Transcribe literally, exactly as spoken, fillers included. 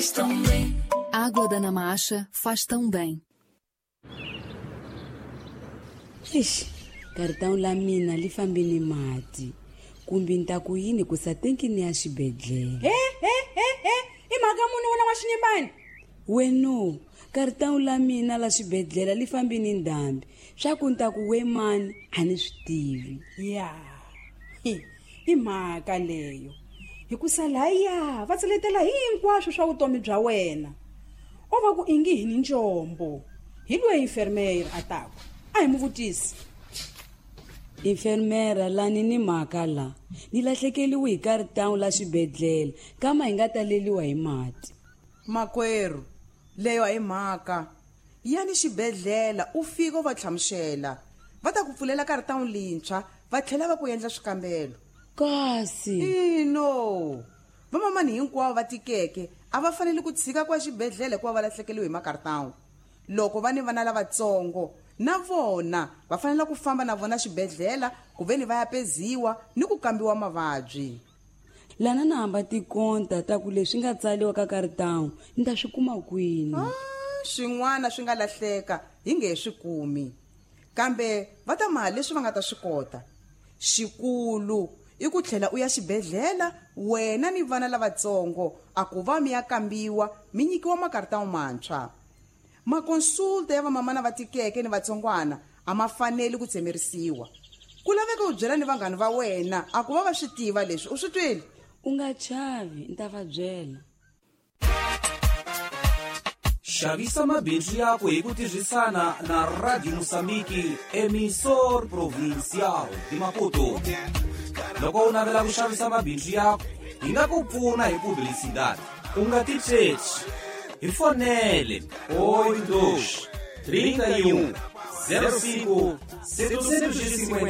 Tão bem. Água da Namacha faz tão bem. Ixi, cartão la mina li fambi ni mati. Kumbi ntaku yini kusatenki ni ya xibedhlele. Eh, eh, eh, eh. I mhaka muni wena wa xinyimani? Weno, cartão la mina la xibedhlele li fambi ni ndhambi. Swa ku ntaku we mani a ni swi tivi. Ya. Hi, i mhaka leyo. Hikusa laya va tseletela hinkwaswo swa vutomi bya wena. O va ku ingi hi ni njombo. Hi loyi enfermeira atako. A hi mu vutisi. Enfermera lani ni mhaka la. Ni lahlekeliwe hi cartão la xibedhlele kama hi nga taleliwa hi mati. Makwerhu, leyo hi mhaka. Yani xibedhlele u fika u va tlhamuxela. Va ta ku pfulela cartão lintshwa, va tlhela va ku endla swikambelo. Kasi ino vamamani hinkwavo va tikeke a va fanele ku tshika kwa xibedhlele kuva va lahlekeliwe hi makartawu. Loko va ni vana lavatsongo na vona va fanele ku famba na vona xibedhlele ku veni va ya peziwa ni ku kambiwa mavabyi. lana na hamba tikonta ta ku leswi nga tsaliwa ka cartão ni ta swi kuma kwini? Ah, swin'wana swi nga lahleka hi nge swi kumi kambe va ta mali leswi va nga ta swi kota. Xikulu i ku tlhela u ya xibedhlele wena ni vana lavatsongo a ku va mi ya kambiwa mi nyikiwa makartawu mantshwa. Makonsulta ya vamamana va tikeke ni vatsongwana a ma fanele ku tsemerisiwa. Ku laveka u byela ni vanghana va wena a ku va va swi tiva leswi u swi twile. U nga chavi ni ta va byela. Xavisa mabindzu yako hi ku tirhisana na Radio Mosambiki emisor provincial di Maputo. Loko u navela ku xavisa mabindzu yako hi nga ku pfuna hi publicidade. U nga titsheci hi fonele oito dois trinta e um zero cinco setecentos e cinquenta